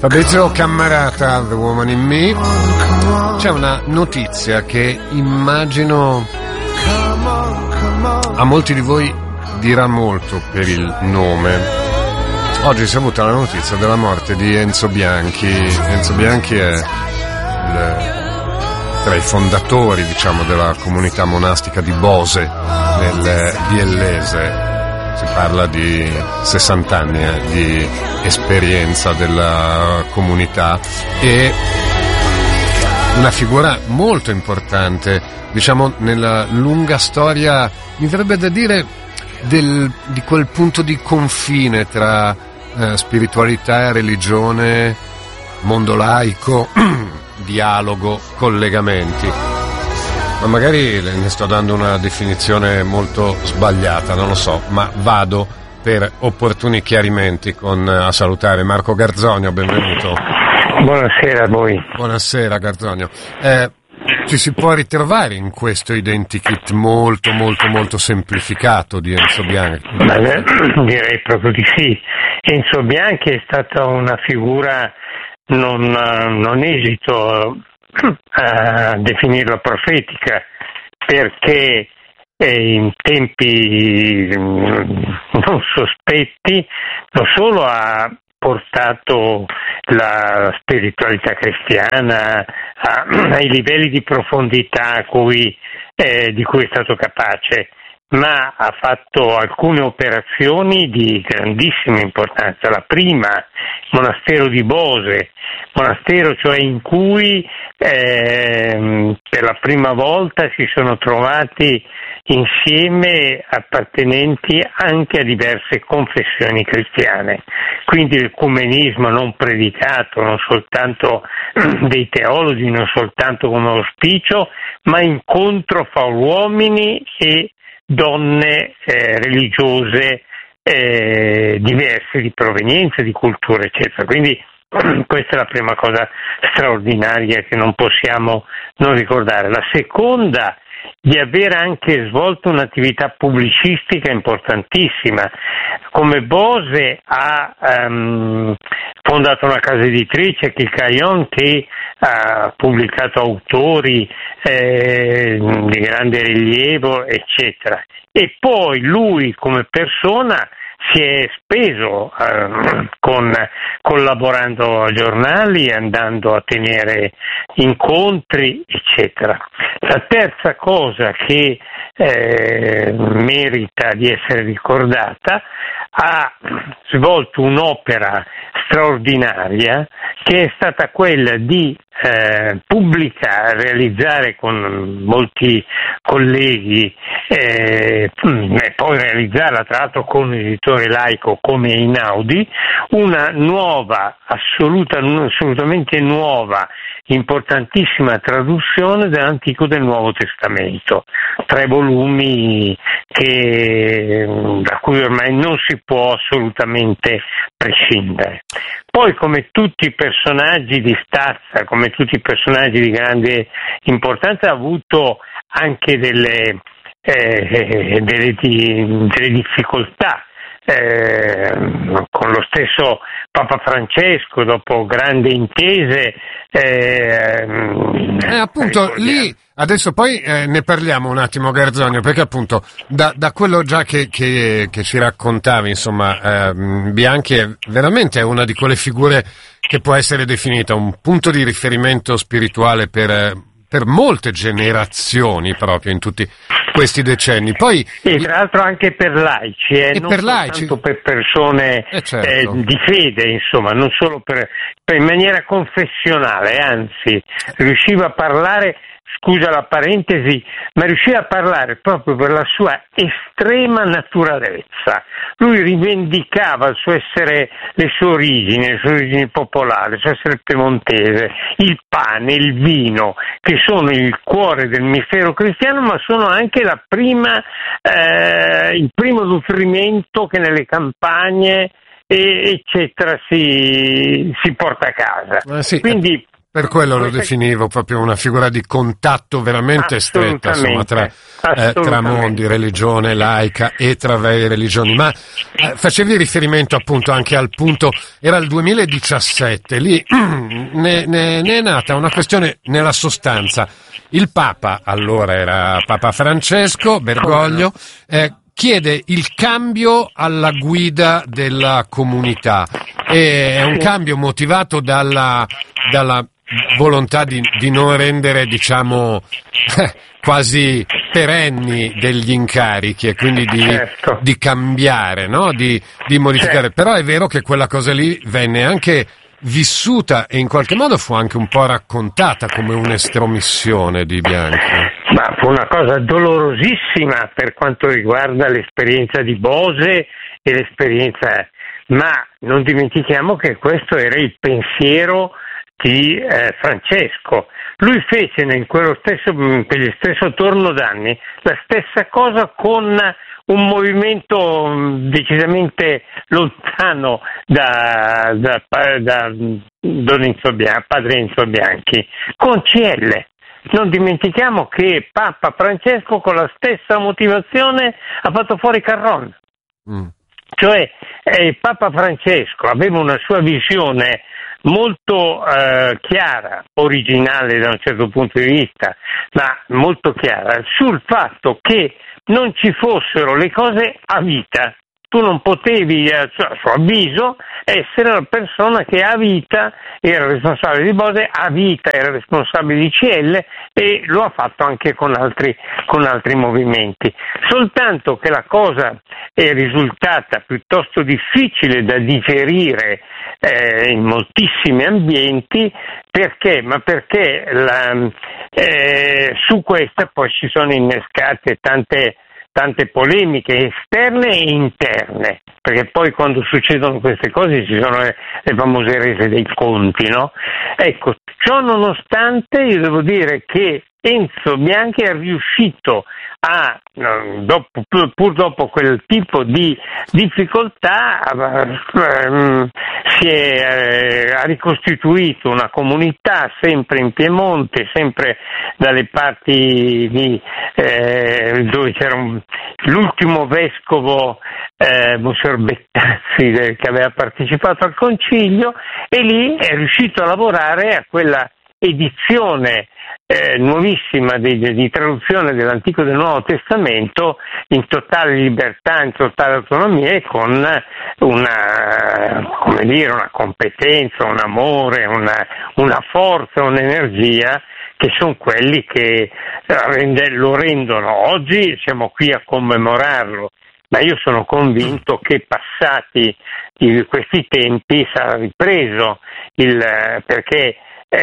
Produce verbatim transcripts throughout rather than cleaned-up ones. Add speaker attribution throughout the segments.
Speaker 1: Fabrizio Cammarata, The Woman in Me. C'è una notizia che immagino a molti di voi dirà molto per il nome. Oggi si è avuta la notizia della morte di Enzo Bianchi. Enzo Bianchi è il, tra i fondatori, diciamo, della comunità monastica di Bose, nel Biellese. Si parla di sessanta anni eh, di esperienza della comunità e una figura molto importante, diciamo, nella lunga storia, mi verrebbe da dire, del, di quel punto di confine tra eh, spiritualità e religione, mondo laico, dialogo, collegamenti. Ma magari ne sto dando una definizione molto sbagliata, non lo so, ma vado per opportuni chiarimenti con, a salutare Marco Garzonio, benvenuto.
Speaker 2: Buonasera a voi.
Speaker 1: Buonasera Garzonio. Eh, ci si può ritrovare in questo identikit molto molto molto semplificato di Enzo Bianchi?
Speaker 2: Beh, direi proprio di sì. Enzo Bianchi è stata una figura, non, non esito a definirla profetica, perché in tempi non sospetti non solo ha portato la spiritualità cristiana a, ai livelli di profondità a cui, eh, di cui è stato capace, ma ha fatto alcune operazioni di grandissima importanza. La prima, il monastero di Bose, monastero cioè in cui eh, per la prima volta si sono trovati insieme appartenenti anche a diverse confessioni cristiane, quindi l'ecumenismo non predicato, non soltanto dei teologi, non soltanto come auspicio, ma incontro fra uomini e donne eh, religiose eh, diverse di provenienza, di cultura, eccetera. Quindi questa è la prima cosa straordinaria che non possiamo non ricordare. La seconda, di aver anche svolto un'attività pubblicistica importantissima. Come Bose ha um, fondato una casa editrice, Kikayon, che ha pubblicato autori eh, di grande rilievo, eccetera. E poi lui come persona si è speso eh, con, collaborando a giornali, andando a tenere incontri, eccetera. La terza cosa che eh, merita di essere ricordata, ha svolto un'opera straordinaria che è stata quella di eh, pubblicare, realizzare con molti colleghi eh, e poi realizzarla tra l'altro con un editore laico come Einaudi, una nuova, assoluta, assolutamente nuova, importantissima traduzione dell'Antico e del Nuovo Testamento, tre volumi che, da cui ormai non si può assolutamente prescindere. Poi, come tutti i personaggi di stazza, come tutti i personaggi di grande importanza, ha avuto anche delle, eh, delle, delle difficoltà. Eh, con lo stesso Papa Francesco, dopo grandi intese eh,
Speaker 1: eh, appunto lì adesso poi eh, ne parliamo un attimo, Garzonio, perché appunto da, da quello già che, che, che ci raccontavi, insomma, eh, Bianchi è veramente una di quelle figure che può essere definita un punto di riferimento spirituale per, per molte generazioni, proprio in tutti questi decenni. Poi
Speaker 2: e tra l'altro anche per laici, eh,
Speaker 1: e
Speaker 2: non
Speaker 1: per
Speaker 2: soltanto
Speaker 1: laici.
Speaker 2: per persone
Speaker 1: eh certo.
Speaker 2: eh, di fede, insomma, non solo per, per in maniera confessionale, anzi riusciva a parlare, scusa la parentesi, ma riusciva a parlare proprio per la sua estrema naturalezza. Lui rivendicava il suo essere, le sue origini, le sue origini popolari, il suo essere piemontese, il pane, il vino, che sono il cuore del mistero cristiano, ma sono anche la prima, eh, il primo nutrimento che nelle campagne, e, eccetera, si, si porta a casa.
Speaker 1: Eh sì.
Speaker 2: Quindi
Speaker 1: Per quello lo definivo proprio una figura di contatto veramente stretta, insomma, tra, eh, tra mondi, religione, laica e tra varie religioni. Ma eh, facevi riferimento appunto anche al punto, era il duemiladiciassette, lì ne, ne, ne è nata una questione nella sostanza. Il Papa, allora era Papa Francesco, Bergoglio, eh, chiede il cambio alla guida della comunità. E è un cambio motivato dalla, dalla volontà di, di non rendere, diciamo, quasi perenni degli incarichi e quindi di, certo. di cambiare, no? di, di modificare. Certo. Però è vero che quella cosa lì venne anche vissuta e in qualche modo fu anche un po' raccontata come un'estromissione di Bianchi.
Speaker 2: Ma fu una cosa dolorosissima per quanto riguarda l'esperienza di Bose e l'esperienza, ma non dimentichiamo che questo era il pensiero di eh, Francesco. Lui fece in quello stesso, quegli stesso torno d'anni la stessa cosa con un movimento decisamente lontano da, da, da Don Enzo Bianchi, padre Enzo Bianchi, con C L. Non dimentichiamo che Papa Francesco con la stessa motivazione ha fatto fuori Carron. Mm. Cioè eh, Papa Francesco aveva una sua visione molto eh, chiara, originale da un certo punto di vista, ma molto chiara, sul fatto che non ci fossero le cose a vita. Tu non potevi, a suo avviso, essere la persona che a vita era responsabile di Bose, a vita era responsabile di C L e lo ha fatto anche con altri, con altri movimenti. Soltanto che la cosa è risultata piuttosto difficile da digerire eh, in moltissimi ambienti, perché? Ma perché la, eh, su questa poi si sono innescate tante tante polemiche esterne e interne, perché poi quando succedono queste cose ci sono le, le famose rese dei conti, no? Ecco, ciò nonostante io devo dire che Enzo Bianchi è riuscito a, dopo, pur dopo quel tipo di difficoltà, um, si è, eh, ha ricostituito una comunità sempre in Piemonte, sempre dalle parti di, eh, dove c'era un, l'ultimo vescovo, eh, Monsignor Bettazzi, che aveva partecipato al concilio, e lì è riuscito a lavorare a quella edizione Eh, nuovissima di, di traduzione dell'Antico e del Nuovo Testamento in totale libertà, in totale autonomia e con una, come dire, una competenza, un amore, una, una forza, un'energia che sono quelli che rende, lo rendono. Oggi siamo qui a commemorarlo, ma io sono convinto che passati questi tempi sarà ripreso il, perché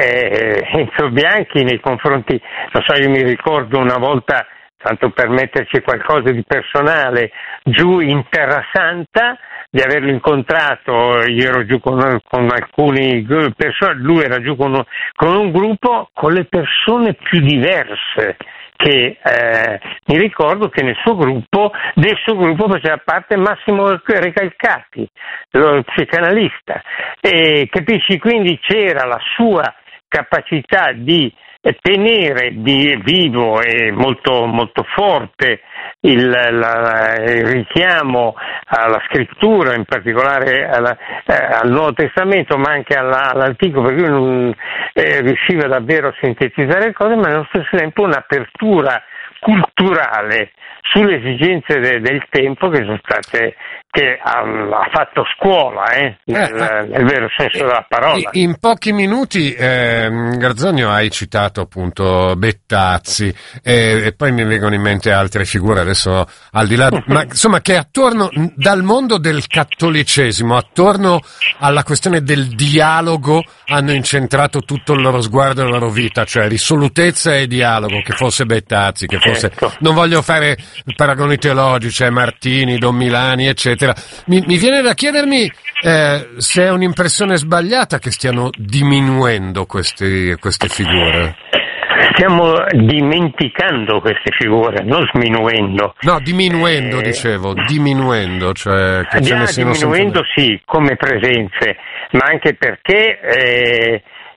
Speaker 2: Eh, Enzo Bianchi nei confronti, non so, io mi ricordo una volta, tanto per metterci qualcosa di personale, giù in Terra Santa, di averlo incontrato, io ero giù con, con alcuni persone, lui era giù con, con un gruppo, con le persone più diverse, che eh, mi ricordo che nel suo gruppo, del suo gruppo faceva parte Massimo Recalcati, lo psicanalista, e capisci, quindi c'era la sua capacità di tenere di vivo e molto, molto forte il, la, il richiamo alla scrittura, in particolare alla, eh, al Nuovo Testamento, ma anche alla, all'Antico, perché lui non eh, riusciva davvero a sintetizzare le cose, ma nello stesso tempo un'apertura culturale sulle esigenze de, del tempo che sono state, che ha, ha fatto scuola, eh, nel, eh, nel vero senso della parola.
Speaker 1: In pochi minuti, eh, Garzonio, hai citato appunto Bettazzi eh, e poi mi vengono in mente altre figure adesso al di là, ma insomma che attorno, dal mondo del cattolicesimo, attorno alla questione del dialogo hanno incentrato tutto il loro sguardo e la loro vita, cioè risolutezza e dialogo, che fosse Bettazzi, che fosse, certo. Non voglio fare paragoni teologici, eh, Martini, Don Milani, eccetera. Mi, mi viene da chiedermi eh, se è un'impressione sbagliata che stiano diminuendo questi, queste figure.
Speaker 2: Stiamo dimenticando queste figure, non sminuendo.
Speaker 1: No, diminuendo, eh, dicevo, diminuendo, cioè che ce ne siano
Speaker 2: diminuendo sempre... sì, come presenze, ma anche perché eh,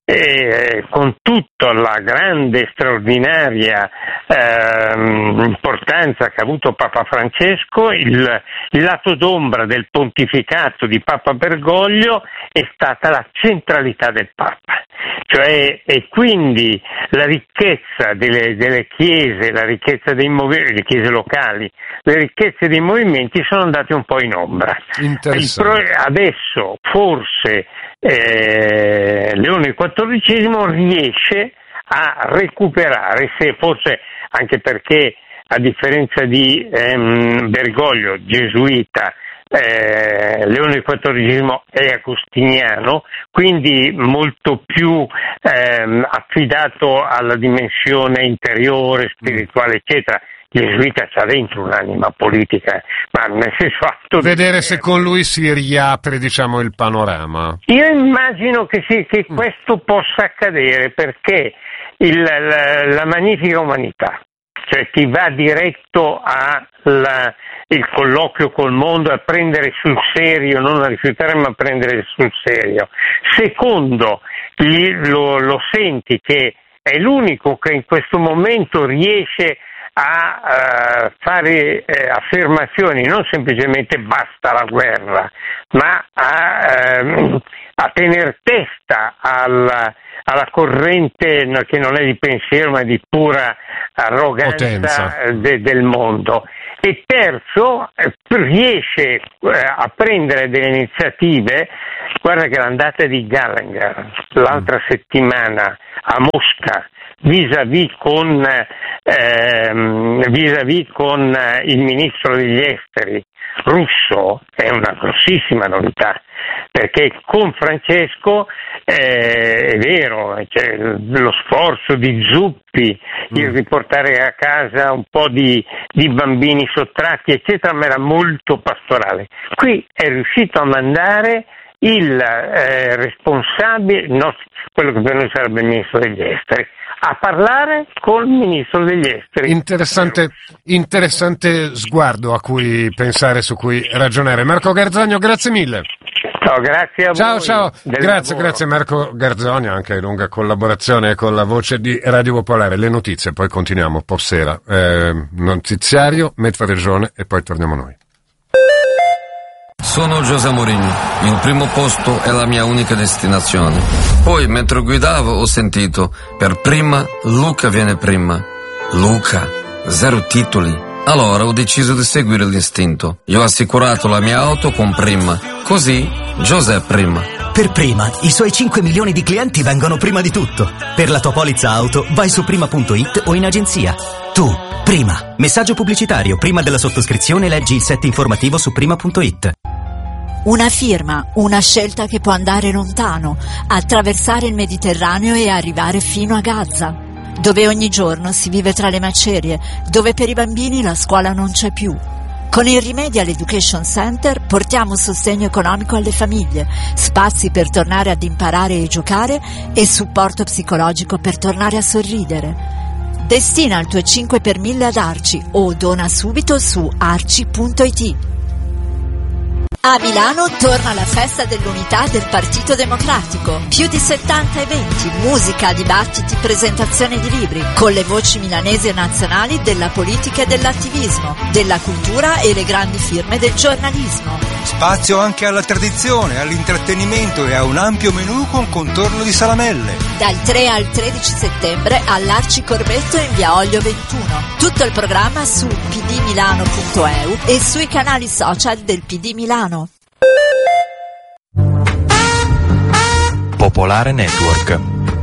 Speaker 2: eh, con tutta la grande, straordinaria eh, importanza che ha avuto Papa Francesco, il, il lato d'ombra del pontificato di Papa Bergoglio è stata la centralità del Papa, cioè, e quindi la ricchezza delle, delle chiese, la ricchezza dei movimenti, le chiese locali, le ricchezze dei movimenti sono andate un po' in ombra. Pro, adesso forse eh, Leone quattordicesimo riesce a recuperare, se forse anche perché a differenza di ehm, Bergoglio, gesuita, Eh, Leone quattordicesimo è agostiniano, quindi molto più ehm, affidato alla dimensione interiore, spirituale, eccetera. Il gesuita c'ha dentro un'anima politica, ma nel senso atto
Speaker 1: vedere di... se con lui si riapre, diciamo, il panorama.
Speaker 2: Io immagino che, sì, che mm. questo possa accadere, perché il, la, la magnifica umanità, cioè chi va diretto al colloquio col mondo, a prendere sul serio, non a rifiutare ma a prendere sul serio. Secondo, gli, lo, lo senti che è l'unico che in questo momento riesce a uh, fare eh, affermazioni, non semplicemente basta la guerra, ma a, uh, a tener testa al alla corrente che non è di pensiero ma di pura arroganza de, del mondo. E terzo, eh, riesce eh, a prendere delle iniziative. Guarda che l'andata di Gallagher l'altra mm. settimana a Mosca vis-à-vis con ehm, vis-à-vis con il ministro degli esteri russo è una grossissima novità, perché con Francesco eh, è vero, c'è lo sforzo di Zuppi, mm. il riportare a casa un po' di, di bambini sottratti eccetera, ma era molto pastorale. Qui è riuscito a mandare il eh, responsabile, no, quello che per noi sarebbe il ministro degli esteri, a parlare col ministro degli esteri.
Speaker 1: Interessante, interessante sguardo a cui pensare, su cui ragionare. Marco Garzogno, grazie mille.
Speaker 2: No, grazie a
Speaker 1: ciao,
Speaker 2: voi.
Speaker 1: Ciao, ciao. Grazie, lavoro. Grazie Marco Garzogno, anche lunga collaborazione con la voce di Radio Popolare. Le notizie, poi continuiamo, poi sera. Eh, notiziario, mezza regione e poi torniamo noi.
Speaker 3: Sono José Mourinho, il primo posto è la mia unica destinazione. Poi, mentre guidavo, ho sentito, per prima, Luca viene prima. Luca, zero titoli. Allora ho deciso di seguire l'istinto. Io ho assicurato la mia auto con Prima. Così, José prima.
Speaker 4: Per Prima, i suoi cinque milioni di clienti vengono prima di tutto. Per la tua polizza auto, vai su prima punto it o in agenzia. Tu, Prima. Messaggio pubblicitario. Prima della sottoscrizione leggi il set informativo su prima punto it.
Speaker 5: Una firma, una scelta che può andare lontano, attraversare il Mediterraneo e arrivare fino a Gaza, dove ogni giorno si vive tra le macerie, dove per i bambini la scuola non c'è più. Con il Remedial Education Center portiamo sostegno economico alle famiglie, spazi per tornare ad imparare e giocare e supporto psicologico per tornare a sorridere. Destina il tuo cinque per mille ad Arci o dona subito su arci punto it. A Milano torna la festa dell'unità del Partito Democratico. Più di settanta eventi, musica, dibattiti, presentazioni di libri, con le voci milanesi e nazionali della politica e dell'attivismo, della cultura e le grandi firme del giornalismo.
Speaker 6: Spazio anche alla tradizione, all'intrattenimento e a un ampio menù con contorno di salamelle.
Speaker 5: Dal tre al tredici settembre all'Arci Corbetto in via Oglio ventuno. Tutto il programma su p d milano punto e u e sui canali social del P D Milano.
Speaker 7: Popolare Network.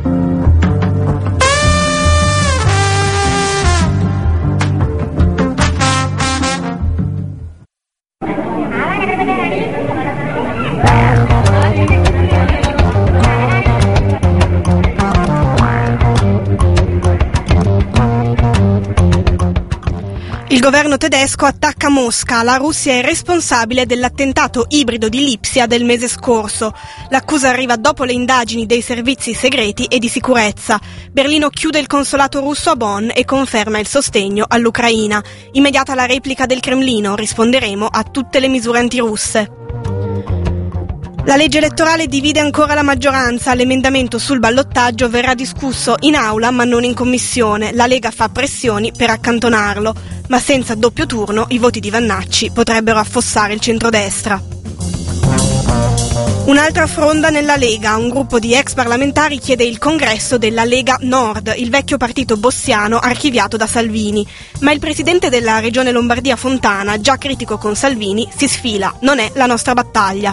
Speaker 8: Il governo tedesco attacca Mosca. La Russia è responsabile dell'attentato ibrido di Lipsia del mese scorso. L'accusa arriva dopo le indagini dei servizi segreti e di sicurezza. Berlino chiude il consolato russo a Bonn e conferma il sostegno all'Ucraina. Immediata la replica del Cremlino, risponderemo a tutte le misure antirusse. La legge elettorale divide ancora la maggioranza, l'emendamento sul ballottaggio verrà discusso in aula ma non in commissione. La Lega fa pressioni per accantonarlo, ma senza doppio turno i voti di Vannacci potrebbero affossare il centrodestra. Un'altra fronda nella Lega, un gruppo di ex parlamentari chiede il congresso della Lega Nord, il vecchio partito bossiano archiviato da Salvini. Ma il presidente della regione Lombardia Fontana, già critico con Salvini, si sfila, non è la nostra battaglia.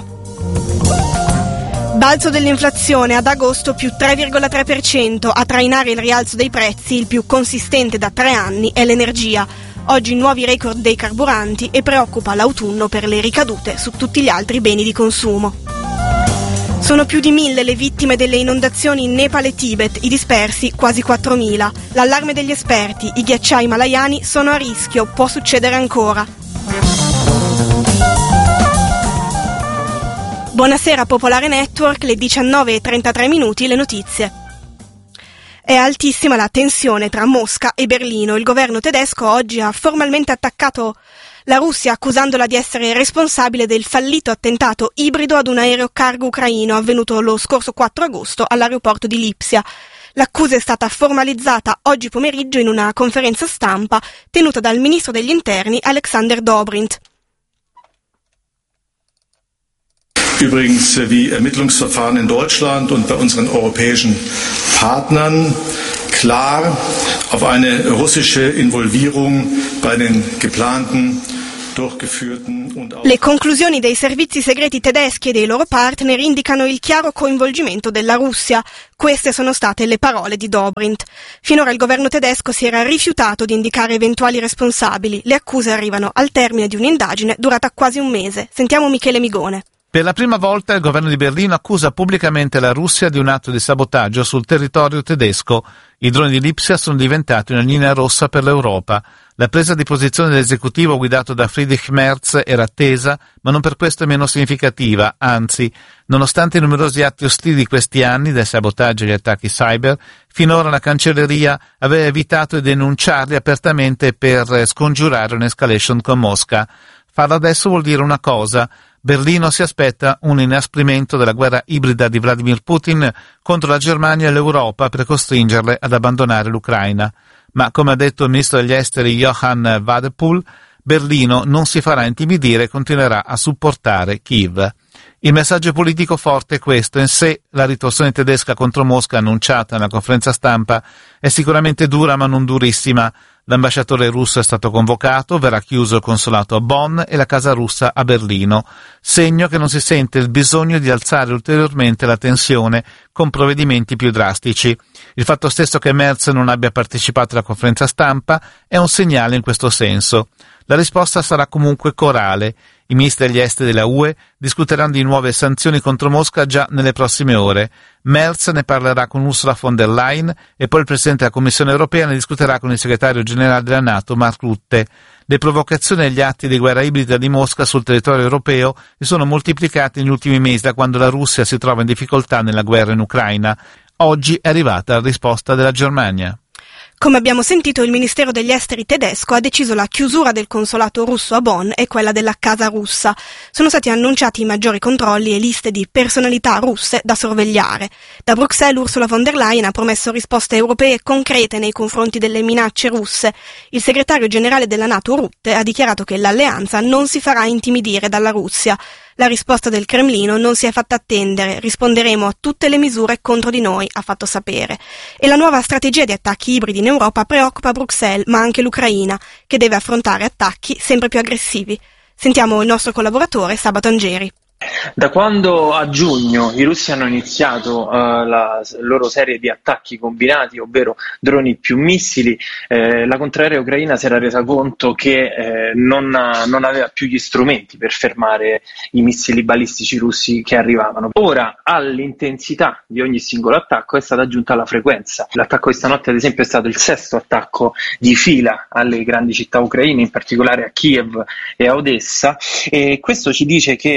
Speaker 8: Balzo dell'inflazione ad agosto più tre virgola tre per cento, a trainare il rialzo dei prezzi, il più consistente da tre anni, è l'energia. Oggi nuovi record dei carburanti e preoccupa l'autunno per le ricadute su tutti gli altri beni di consumo. Sono più di mille le vittime delle inondazioni in Nepal e Tibet, i dispersi quasi quattromila. L'allarme degli esperti, i ghiacciai himalayani sono a rischio, può succedere ancora. Buonasera Popolare Network, le diciannove e trentatré minuti, le notizie. È altissima la tensione tra Mosca e Berlino. Il governo tedesco oggi ha formalmente attaccato la Russia accusandola di essere responsabile del fallito attentato ibrido ad un aereo cargo ucraino avvenuto lo scorso quattro agosto all'aeroporto di Lipsia. L'accusa è stata formalizzata oggi pomeriggio in una conferenza stampa tenuta dal ministro degli interni Alexander Dobrindt.
Speaker 7: Übrigens wie Ermittlungsverfahren in Deutschland und bei unseren europäischen Partnern klar auf eine russische Involvierung bei den geplanten, durchgeführten und auch
Speaker 8: Le conclusioni dei servizi segreti tedeschi e dei loro partner indicano il chiaro coinvolgimento della Russia. Queste sono state le parole di Dobrindt. Finora il governo tedesco si era rifiutato di indicare eventuali responsabili. Le accuse arrivano al termine di un'indagine durata quasi un mese. Sentiamo Michele Migone.
Speaker 9: Per la prima volta il governo di Berlino accusa pubblicamente la Russia di un atto di sabotaggio sul territorio tedesco. I droni di Lipsia sono diventati una linea rossa per l'Europa. La presa di posizione dell'esecutivo guidato da Friedrich Merz era attesa, ma non per questo è meno significativa. Anzi, nonostante i numerosi atti ostili di questi anni, dai sabotaggi agli attacchi cyber, finora la cancelleria aveva evitato di denunciarli apertamente per scongiurare un'escalation con Mosca. Farlo adesso vuol dire una cosa: Berlino si aspetta un inasprimento della guerra ibrida di Vladimir Putin contro la Germania e l'Europa per costringerle ad abbandonare l'Ucraina. Ma, come ha detto il ministro degli esteri Johann Wadephul, Berlino non si farà intimidire e continuerà a supportare Kiev. Il messaggio politico forte è questo. In sé, la ritorsione tedesca contro Mosca annunciata nella conferenza stampa è sicuramente dura ma non durissima. L'ambasciatore russo è stato convocato, verrà chiuso il consolato a Bonn e la casa russa a Berlino, segno che non si sente il bisogno di alzare ulteriormente la tensione con provvedimenti più drastici. Il fatto stesso che Merz non abbia partecipato alla conferenza stampa è un segnale in questo senso. La risposta sarà comunque corale. I ministri degli esteri della U E discuteranno di nuove sanzioni contro Mosca già nelle prossime ore. Merz ne parlerà con Ursula von der Leyen e poi il Presidente della Commissione europea ne discuterà con il segretario generale della NATO, Mark Rutte. Le provocazioni e gli atti di guerra ibrida di Mosca sul territorio europeo si sono moltiplicati negli ultimi mesi da quando la Russia si trova in difficoltà nella guerra in Ucraina. Oggi è arrivata la risposta della Germania.
Speaker 8: Come abbiamo sentito, il Ministero degli Esteri tedesco ha deciso la chiusura del consolato russo a Bonn e quella della Casa Russa. Sono stati annunciati i maggiori controlli e liste di personalità russe da sorvegliare. Da Bruxelles Ursula von der Leyen ha promesso risposte europee concrete nei confronti delle minacce russe. Il segretario generale della NATO Rutte ha dichiarato che l'alleanza non si farà intimidire dalla Russia. La risposta del Cremlino non si è fatta attendere, risponderemo a tutte le misure contro di noi, ha fatto sapere. E la nuova strategia di attacchi ibridi in Europa preoccupa Bruxelles, ma anche l'Ucraina, che deve affrontare attacchi sempre più aggressivi. Sentiamo il nostro collaboratore Sabato Angeri.
Speaker 10: Da quando a giugno i russi hanno iniziato uh, la loro serie di attacchi combinati, ovvero droni più missili, eh, la contraerea ucraina si era resa conto che eh, non, non aveva più gli strumenti per fermare i missili balistici russi che arrivavano. Ora all'intensità di ogni singolo attacco è stata aggiunta la frequenza. L'attacco di stanotte, ad esempio, è stato il sesto attacco di fila alle grandi città ucraine, in particolare a Kiev e a Odessa, e questo ci dice che eh,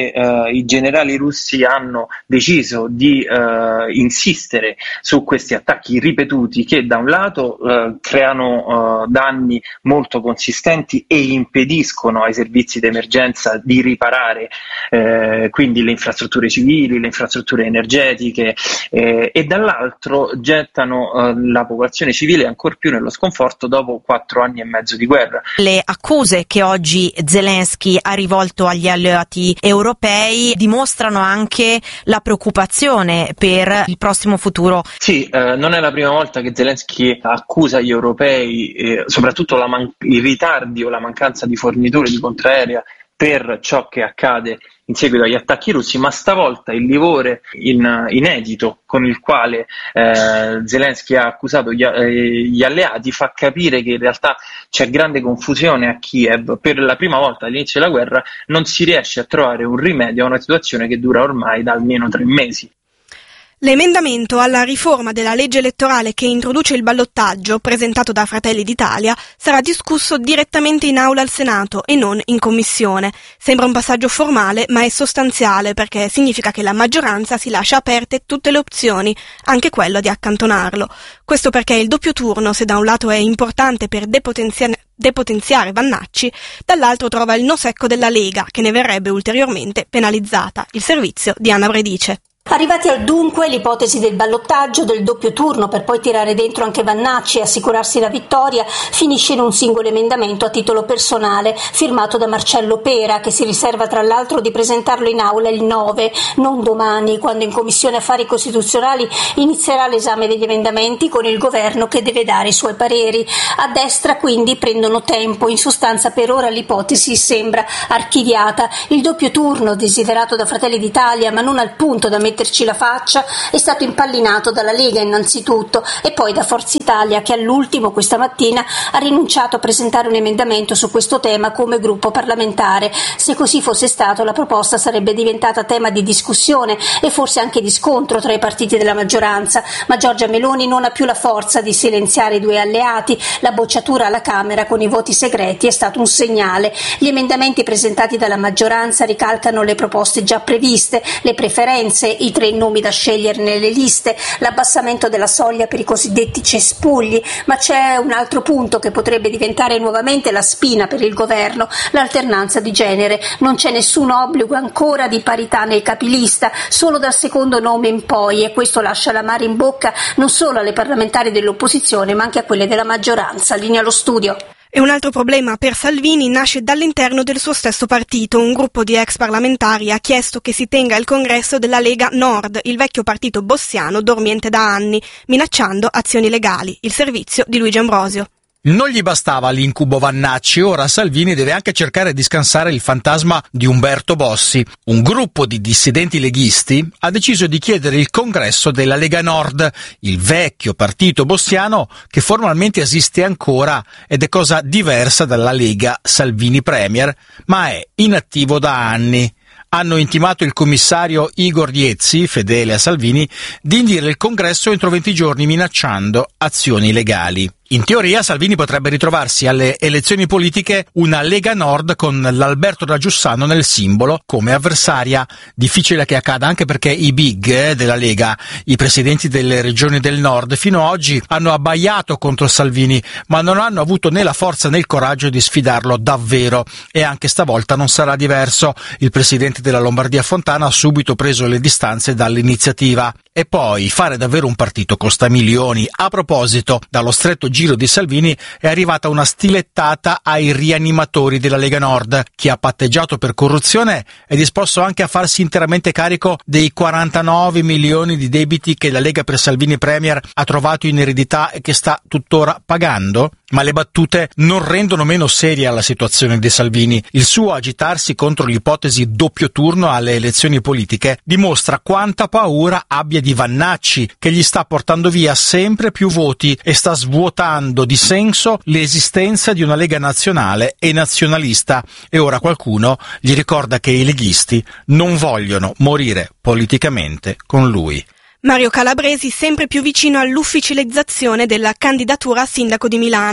Speaker 10: eh, i generali russi hanno deciso di eh, insistere su questi attacchi ripetuti che da un lato eh, creano eh, danni molto consistenti e impediscono ai servizi d'emergenza di riparare eh, quindi le infrastrutture civili, le infrastrutture energetiche eh, e dall'altro gettano eh, la popolazione civile ancor più nello sconforto dopo quattro anni e mezzo di guerra.
Speaker 11: Le accuse che oggi Zelensky ha rivolto agli alleati europei dimostrano anche la preoccupazione per il prossimo futuro.
Speaker 10: Sì, eh, non è la prima volta che Zelensky accusa gli europei, eh, soprattutto la man- i ritardi o la mancanza di forniture di contraerea per ciò che accade in seguito agli attacchi russi, ma stavolta il livore in, inedito con il quale eh, Zelensky ha accusato gli, eh, gli alleati fa capire che in realtà c'è grande confusione a Kiev. Per la prima volta all'inizio della guerra non si riesce a trovare un rimedio a una situazione che dura ormai da almeno tre mesi.
Speaker 8: L'emendamento alla riforma della legge elettorale che introduce il ballottaggio, presentato da Fratelli d'Italia, sarà discusso direttamente in aula al Senato e non in commissione. Sembra un passaggio formale, ma è sostanziale perché significa che la maggioranza si lascia aperte tutte le opzioni, anche quello di accantonarlo. Questo perché il doppio turno, se da un lato è importante per depotenziare depotenziare Vannacci, dall'altro trova il no secco della Lega, che ne verrebbe ulteriormente penalizzata. Il servizio di Anna Bredice.
Speaker 12: Arrivati al dunque, l'ipotesi del ballottaggio, del doppio turno per poi tirare dentro anche Vannacci e assicurarsi la vittoria, finisce in un singolo emendamento a titolo personale, firmato da Marcello Pera, che si riserva tra l'altro di presentarlo in aula il nove, non domani, quando in Commissione Affari Costituzionali inizierà l'esame degli emendamenti con il governo che deve dare i suoi pareri. A destra quindi prendono tempo, in sostanza per ora l'ipotesi sembra archiviata. Il doppio turno, desiderato da Fratelli d'Italia ma non al punto da mettere la faccia, è stato impallinato dalla Lega innanzitutto e poi da Forza Italia, che all'ultimo questa mattina ha rinunciato a presentare un emendamento su questo tema come gruppo parlamentare. Se così fosse stato, la proposta sarebbe diventata tema di discussione e forse anche di scontro tra i partiti della maggioranza, ma Giorgia Meloni non ha più la forza di silenziare i due alleati. La bocciatura alla Camera con i voti segreti è stato un segnale. Gli emendamenti presentati dalla maggioranza ricalcano le proposte già previste, le preferenze, i tre nomi da scegliere nelle liste, l'abbassamento della soglia per i cosiddetti cespugli, ma c'è un altro punto che potrebbe diventare nuovamente la spina per il governo: l'alternanza di genere. Non c'è nessun obbligo ancora di parità nel capilista, solo dal secondo nome in poi, e questo lascia l'amaro in bocca non solo alle parlamentari dell'opposizione ma anche a quelle della maggioranza. Linea allo studio.
Speaker 8: E un altro problema per Salvini nasce dall'interno del suo stesso partito. Un gruppo di ex parlamentari ha chiesto che si tenga il congresso della Lega Nord, il vecchio partito bossiano dormiente da anni, minacciando azioni legali. Il servizio di Luigi Ambrosio.
Speaker 13: Non gli bastava l'incubo Vannacci, ora Salvini deve anche cercare di scansare il fantasma di Umberto Bossi. Un gruppo di dissidenti leghisti ha deciso di chiedere il congresso della Lega Nord, il vecchio partito bossiano che formalmente esiste ancora ed è cosa diversa dalla Lega Salvini Premier, ma è inattivo da anni. Hanno intimato il commissario Igor Diezzi, fedele a Salvini, di indire il congresso entro venti giorni minacciando azioni legali. In teoria Salvini potrebbe ritrovarsi alle elezioni politiche una Lega Nord con l'Alberto da Giussano nel simbolo come avversaria. Difficile che accada anche perché i big eh, della Lega, i presidenti delle regioni del Nord, fino ad oggi hanno abbaiato contro Salvini, ma non hanno avuto né la forza né il coraggio di sfidarlo davvero. E anche stavolta non sarà diverso. Il presidente della Lombardia Fontana ha subito preso le distanze dall'iniziativa. E poi fare davvero un partito costa milioni. A proposito, dallo stretto giro di Salvini è arrivata una stilettata ai rianimatori della Lega Nord. Chi ha patteggiato per corruzione è disposto anche a farsi interamente carico dei quarantanove milioni di debiti che la Lega per Salvini Premier ha trovato in eredità e che sta tuttora pagando? Ma le battute non rendono meno seria la situazione di Salvini. Il suo agitarsi contro l'ipotesi doppio turno alle elezioni politiche dimostra quanta paura abbia di Vannacci, che gli sta portando via sempre più voti e sta svuotando di senso l'esistenza di una Lega nazionale e nazionalista. E ora qualcuno gli ricorda che i leghisti non vogliono morire politicamente con lui.
Speaker 8: Mario Calabresi sempre più vicino all'ufficializzazione della candidatura a sindaco di Milano.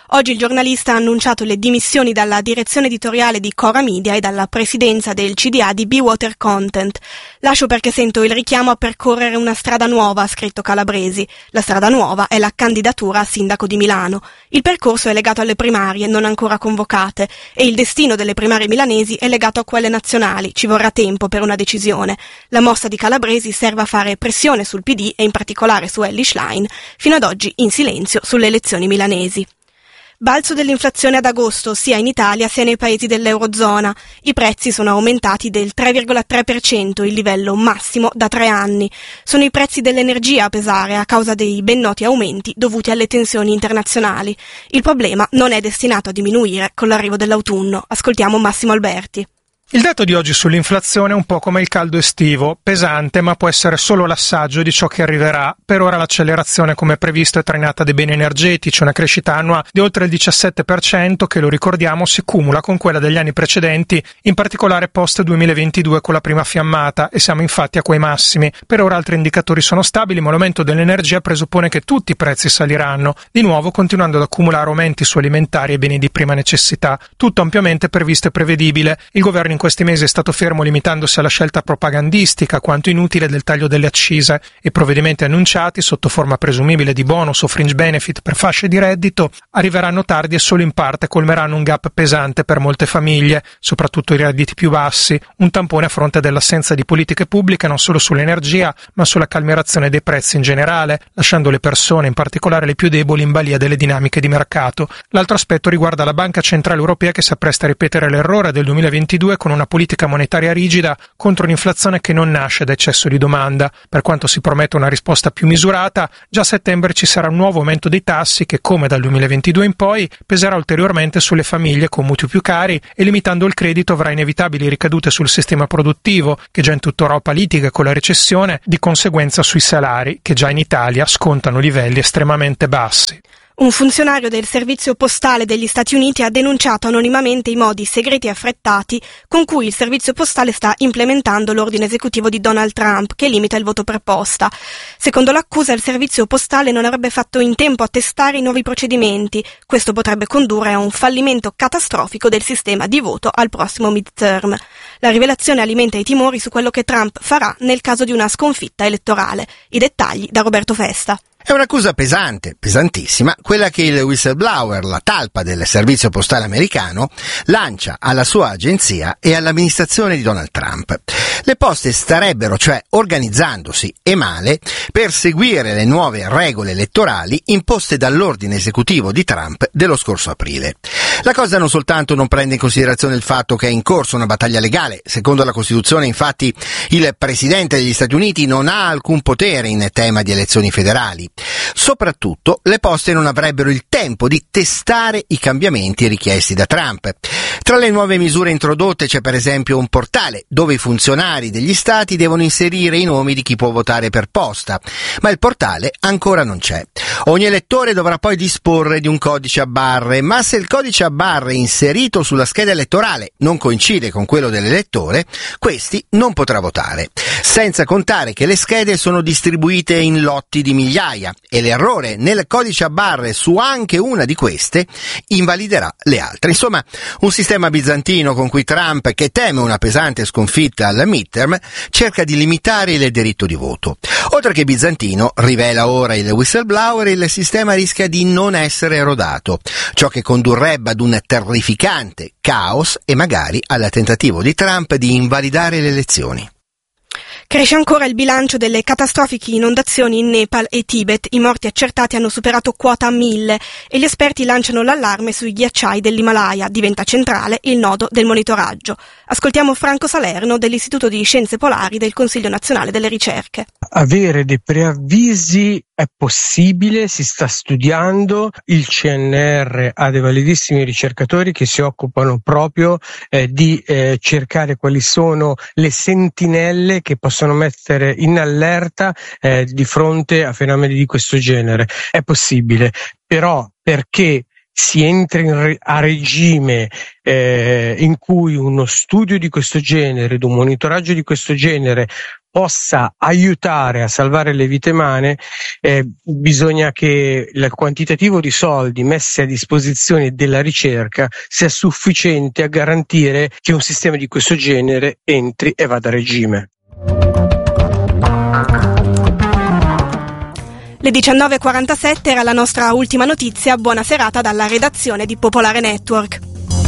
Speaker 8: Oggi il giornalista ha annunciato le dimissioni dalla direzione editoriale di Cora Media e dalla presidenza del C D A di Be Water Content. Lascio perché sento il richiamo a percorrere una strada nuova, ha scritto Calabresi. La strada nuova è la candidatura a sindaco di Milano. Il percorso è legato alle primarie, non ancora convocate, e il destino delle primarie milanesi è legato a quelle nazionali. Ci vorrà tempo per una decisione. La mossa di Calabresi serve a fare pressione sul P D e in particolare su Elly Schlein, fino ad oggi in silenzio sulle elezioni milanesi. Balzo dell'inflazione ad agosto sia in Italia sia nei paesi dell'Eurozona. I prezzi sono aumentati del tre virgola tre per cento, il livello massimo da tre anni. Sono i prezzi dell'energia a pesare a causa dei ben noti aumenti dovuti alle tensioni internazionali. Il problema non è destinato a diminuire con l'arrivo dell'autunno. Ascoltiamo Massimo Alberti.
Speaker 14: Il dato di oggi sull'inflazione è un po' come il caldo estivo, pesante ma può essere solo l'assaggio di ciò che arriverà. Per ora l'accelerazione come previsto è trainata dai beni energetici, una crescita annua di oltre il diciassette per cento che, lo ricordiamo, si cumula con quella degli anni precedenti, in particolare post duemilaventidue con la prima fiammata, e siamo infatti a quei massimi. Per ora altri indicatori sono stabili, ma l'aumento dell'energia presuppone che tutti i prezzi saliranno, di nuovo continuando ad accumulare aumenti su alimentari e beni di prima necessità, tutto ampiamente previsto e prevedibile. Il governo in questi mesi è stato fermo limitandosi alla scelta propagandistica quanto inutile del taglio delle accise. I provvedimenti annunciati, sotto forma presumibile di bonus o fringe benefit per fasce di reddito, arriveranno tardi e solo in parte colmeranno un gap pesante per molte famiglie, soprattutto i redditi più bassi, un tampone a fronte dell'assenza di politiche pubbliche non solo sull'energia ma sulla calmierazione dei prezzi in generale, lasciando le persone, in particolare le più deboli, in balia delle dinamiche di mercato. L'altro aspetto riguarda la Banca Centrale Europea, che si appresta a ripetere l'errore del duemilaventidue con una politica monetaria rigida contro un'inflazione che non nasce da eccesso di domanda. Per quanto si promette una risposta più misurata, già a settembre ci sarà un nuovo aumento dei tassi che, come dal duemilaventidue in poi, peserà ulteriormente sulle famiglie con mutui più cari e, limitando il credito, avrà inevitabili ricadute sul sistema produttivo, che già in tutta Europa litiga con la recessione, di conseguenza sui salari, che già in Italia scontano livelli estremamente bassi.
Speaker 8: Un funzionario del servizio postale degli Stati Uniti ha denunciato anonimamente i modi segreti e affrettati con cui il servizio postale sta implementando l'ordine esecutivo di Donald Trump, che limita il voto per posta. Secondo l'accusa, il servizio postale non avrebbe fatto in tempo a testare i nuovi procedimenti. Questo potrebbe condurre a un fallimento catastrofico del sistema di voto al prossimo midterm. La rivelazione alimenta i timori su quello che Trump farà nel caso di una sconfitta elettorale. I dettagli da Roberto Festa.
Speaker 15: È un'accusa pesante, pesantissima, quella che il whistleblower, la talpa del servizio postale americano, lancia alla sua agenzia e all'amministrazione di Donald Trump. Le poste starebbero cioè organizzandosi, e male, per seguire le nuove regole elettorali imposte dall'ordine esecutivo di Trump dello scorso aprile. La cosa non soltanto non prende in considerazione il fatto che è in corso una battaglia legale. Secondo la Costituzione, infatti, il Presidente degli Stati Uniti non ha alcun potere in tema di elezioni federali. Soprattutto, le poste non avrebbero il tempo di testare i cambiamenti richiesti da Trump. Tra le nuove misure introdotte c'è per esempio un portale dove i funzionari degli stati devono inserire i nomi di chi può votare per posta, ma il portale ancora non c'è. Ogni elettore dovrà poi disporre di un codice a barre, ma se il codice a barre inserito sulla scheda elettorale non coincide con quello dell'elettore, questi non potrà votare. Senza contare che le schede sono distribuite in lotti di migliaia e l'errore nel codice a barre su anche una di queste invaliderà le altre. Insomma, un sistema bizantino con cui Trump, che teme una pesante sconfitta al midterm, cerca di limitare il diritto di voto. Oltre che bizantino, rivela ora il whistleblower, il sistema rischia di non essere erodato, ciò che condurrebbe ad un terrificante caos e magari al tentativo di Trump di invalidare le elezioni.
Speaker 8: Cresce ancora il bilancio delle catastrofiche inondazioni in Nepal e Tibet. I morti accertati hanno superato quota mille e gli esperti lanciano l'allarme sui ghiacciai dell'Himalaya. Diventa centrale il nodo del monitoraggio. Ascoltiamo Franco Salerno dell'Istituto di Scienze Polari del Consiglio Nazionale delle Ricerche.
Speaker 16: Avere dei preavvisi è possibile, si sta studiando. Il C N R ha dei validissimi ricercatori che si occupano proprio eh, di eh, cercare quali sono le sentinelle che possono mettere in allerta eh, di fronte a fenomeni di questo genere. È possibile, però perché si entri in re- a regime eh, in cui uno studio di questo genere, un monitoraggio di questo genere possa aiutare a salvare le vite umane, eh, bisogna che il quantitativo di soldi messi a disposizione della ricerca sia sufficiente a garantire che un sistema di questo genere entri e vada a regime.
Speaker 8: Le diciannove e quarantasette era la nostra ultima notizia. Buona serata dalla redazione di Popolare Network.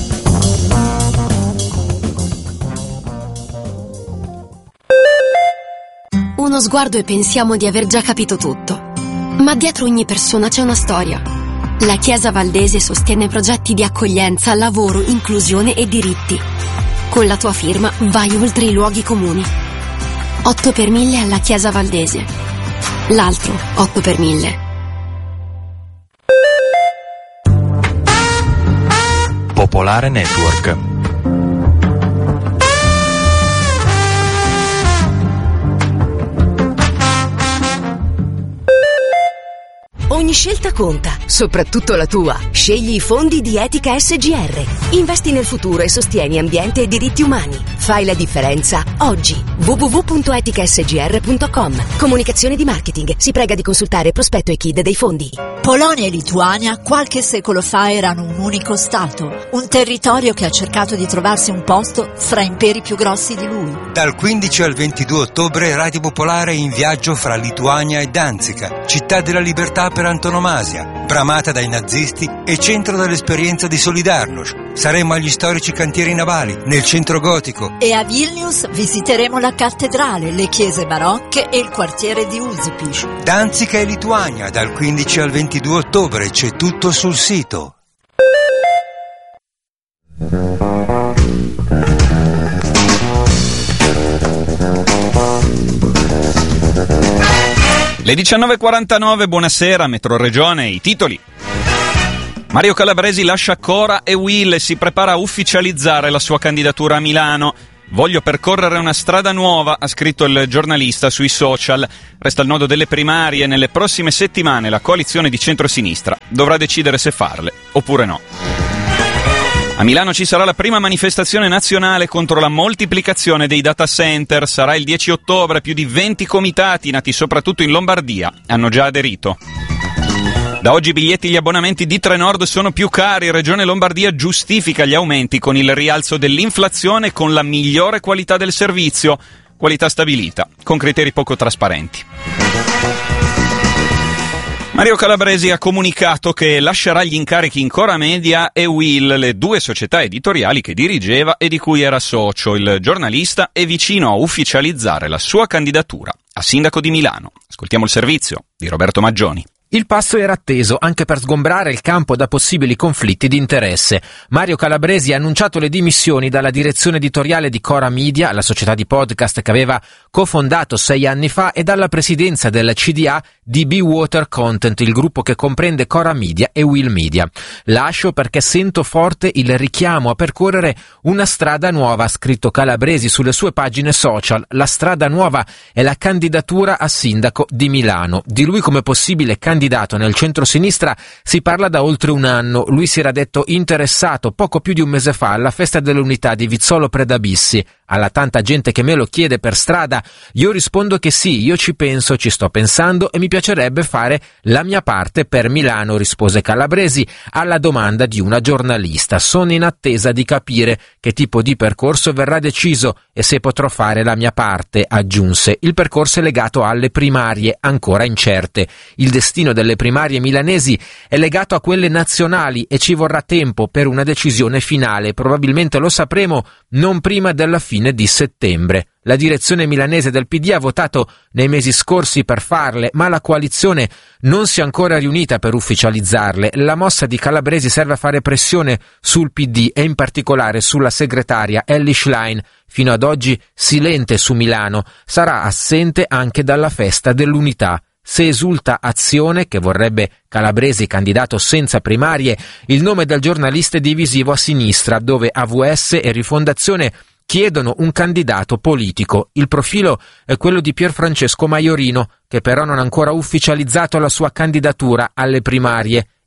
Speaker 17: Uno sguardo e pensiamo di aver già capito tutto. Ma dietro ogni persona c'è una storia. La Chiesa Valdese sostiene progetti di accoglienza, lavoro, inclusione e diritti. Con la tua firma vai oltre i luoghi comuni. otto per mille alla Chiesa Valdese. L'altro otto per mille.
Speaker 18: Popolare Network.
Speaker 19: Ogni scelta conta, soprattutto la tua. Scegli i fondi di Etica S G R. Investi nel futuro e sostieni ambiente e diritti umani. Fai la differenza oggi. w w w punto etica s g r punto com. Comunicazione di marketing. Si prega di consultare prospetto e K I D dei fondi.
Speaker 5: Polonia e Lituania qualche secolo fa erano un unico stato, un territorio che ha cercato di trovarsi un posto fra imperi più grossi di lui.
Speaker 6: Dal quindici al ventidue ottobre Radio Popolare è in viaggio fra Lituania e Danzica, città della libertà per antonomasia, bramata dai nazisti e centro dell'esperienza di Solidarnosc. Saremo agli storici cantieri navali, nel centro gotico.
Speaker 5: E a Vilnius visiteremo la cattedrale, le chiese barocche e il quartiere di Užupis.
Speaker 6: Danzica e Lituania, dal quindici al ventidue ottobre, c'è tutto sul sito.
Speaker 20: Le diciannove e quarantanove, buonasera, Metro Regione, i titoli. Mario Calabresi lascia Cora e Will e si prepara a ufficializzare la sua candidatura a Milano. Voglio percorrere una strada nuova, ha scritto il giornalista sui social. Resta il nodo delle primarie. Nelle prossime settimane la coalizione di centrosinistra dovrà decidere se farle oppure no. A Milano ci sarà la prima manifestazione nazionale contro la moltiplicazione dei data center. Sarà il dieci ottobre, più di venti comitati, nati soprattutto in Lombardia, hanno già aderito. Da oggi i biglietti e gli abbonamenti di Trenord sono più cari. Regione Lombardia giustifica gli aumenti con il rialzo dell'inflazione e con la migliore qualità del servizio. Qualità stabilita, con criteri poco trasparenti. Mario Calabresi ha comunicato che lascerà gli incarichi in Cora Media e Will, le due società editoriali che dirigeva e di cui era socio. Il giornalista è vicino a ufficializzare la sua candidatura a sindaco di Milano. Ascoltiamo il servizio di Roberto Maggioni.
Speaker 21: Il passo era atteso anche per sgombrare il campo da possibili conflitti di interesse. Mario Calabresi ha annunciato le dimissioni dalla direzione editoriale di Cora Media, la società di podcast che aveva cofondato sei anni fa, e dalla presidenza del C D A di Be Water Content, il gruppo che comprende Cora Media e Will Media. Lascio perché sento forte il richiamo a percorrere una strada nuova, ha scritto Calabresi sulle sue pagine social. La strada nuova è la candidatura a sindaco di Milano. Di lui come possibile candidato candidato nel centro-sinistra si parla da oltre un anno. Lui si era detto interessato poco più di un mese fa alla festa dell'unità di Vizzolo Predabissi. Alla tanta gente che me lo chiede per strada, io rispondo che sì, io ci penso, ci sto pensando e mi piacerebbe fare la mia parte per Milano, rispose Calabresi alla domanda di una giornalista. Sono in attesa di capire che tipo di percorso verrà deciso e se potrò fare la mia parte, aggiunse. Il percorso è legato alle primarie, ancora incerte. Il destino delle primarie milanesi è legato a quelle nazionali e ci vorrà tempo per una decisione finale. Probabilmente lo sapremo non prima della fine di settembre. La direzione milanese del P D ha votato nei mesi scorsi per farle, ma la coalizione non si è ancora riunita per ufficializzarle. La mossa di Calabresi serve a fare pressione sul P D e in particolare sulla segretaria Elly Schlein, fino ad oggi silente su Milano. Sarà assente anche dalla festa dell'unità. Se esulta Azione, che vorrebbe Calabresi candidato senza primarie, il nome del giornalista è divisivo a sinistra, dove A V S e Rifondazione chiedono un candidato politico. Il profilo è quello di Pierfrancesco Maiorino, che però non ha ancora ufficializzato la sua candidatura alle primarie.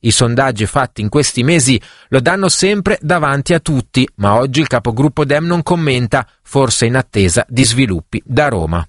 Speaker 21: I sondaggi fatti in questi mesi lo danno sempre davanti a tutti, ma oggi il capogruppo Dem non commenta, forse in attesa di sviluppi da Roma.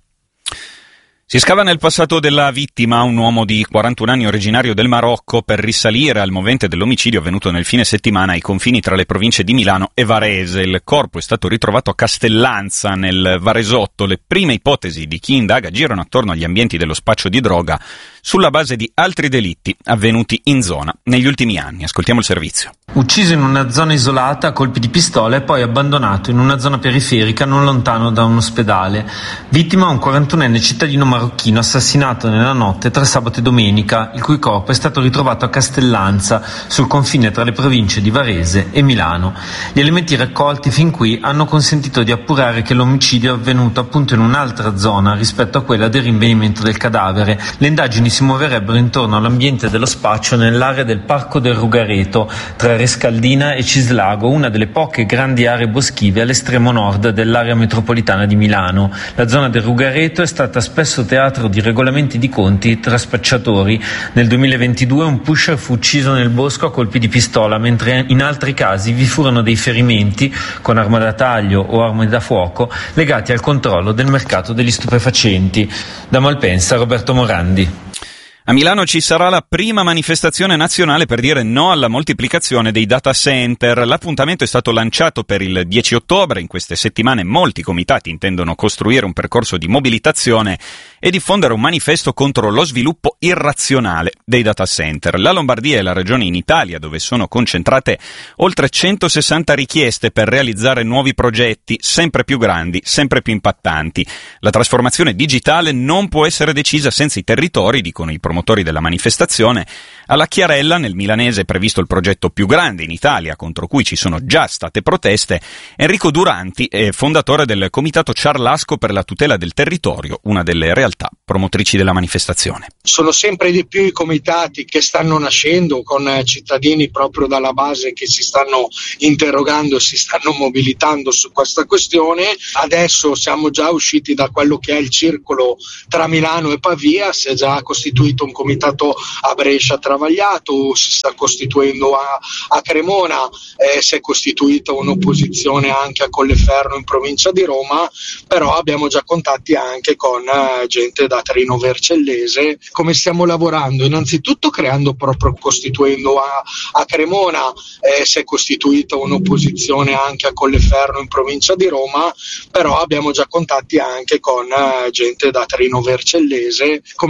Speaker 20: Si scava nel passato della vittima, un uomo di quarantuno anni originario del Marocco, per risalire al movente dell'omicidio avvenuto nel fine settimana ai confini tra le province di Milano e Varese. Il corpo è stato ritrovato a Castellanza, nel Varesotto. Le prime ipotesi di chi indaga girano attorno agli ambienti dello spaccio di droga sulla base di altri delitti avvenuti in zona negli ultimi anni. Ascoltiamo il servizio.
Speaker 2: Ucciso in una zona isolata a colpi di pistola e poi abbandonato in una zona periferica non lontano da un ospedale. Vittima un quarantunenne cittadino marocchino assassinato nella notte tra sabato e domenica, il cui corpo è stato ritrovato a Castellanza, sul confine tra le province di Varese e Milano. Gli elementi raccolti fin qui hanno consentito di appurare che l'omicidio è avvenuto appunto in un'altra zona rispetto a quella del rinvenimento del cadavere. Le indagini si muoverebbero intorno all'ambiente dello spaccio nell'area del Parco del Rugareto, tra Rescaldina e Cislago, una delle poche grandi aree boschive all'estremo nord dell'area metropolitana di Milano. La zona del Rugareto è stata spesso teatro di regolamenti di conti tra spacciatori. Nel duemilaventidue un pusher fu ucciso nel bosco a colpi di pistola, mentre in altri casi vi furono dei ferimenti con arma da taglio o armi da fuoco legati al controllo del mercato degli stupefacenti. Da Malpensa, Roberto Morandi.
Speaker 20: A Milano ci sarà la prima manifestazione nazionale per dire no alla moltiplicazione dei data center. L'appuntamento è stato lanciato per il dieci ottobre. In queste settimane molti comitati intendono costruire un percorso di mobilitazione e diffondere un manifesto contro lo sviluppo irrazionale dei data center. La Lombardia è la regione in Italia dove sono concentrate oltre centosessanta richieste per realizzare nuovi progetti sempre più grandi, sempre più impattanti. La trasformazione digitale non può essere decisa senza i territori, dicono i promotori della manifestazione. Alla Chiarella, nel milanese, è previsto il progetto più grande in Italia, contro cui ci sono già state proteste. Enrico Duranti è fondatore del Comitato Ciarlasco per la tutela del territorio, una delle realtà promotrici della manifestazione.
Speaker 22: Sono sempre di più i comitati che stanno nascendo, con cittadini proprio dalla base che si stanno interrogando e si stanno mobilitando su questa questione. Adesso siamo già usciti da quello che è il circolo tra Milano e Pavia, si è già costituito un comitato a Brescia Travagliato, si sta costituendo a, a Cremona, eh, si è costituita un'opposizione anche a Colleferro in provincia di Roma, però abbiamo già contatti anche con eh, gente da Trino Vercellese. Come stiamo lavorando? Innanzitutto creando proprio, costituendo a, a Cremona, eh, si è costituita un'opposizione anche a Colleferro in provincia di Roma, però abbiamo già contatti anche con eh, gente da Trino Vercellese. Come